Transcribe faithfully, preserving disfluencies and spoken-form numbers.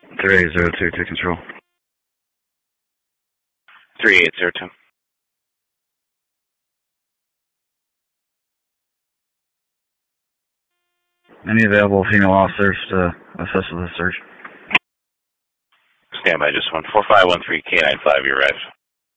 three eight zero two to control. three eight zero two. Any available female officers to assist with the search? Stand by just one. four five one three K nine five, you're right.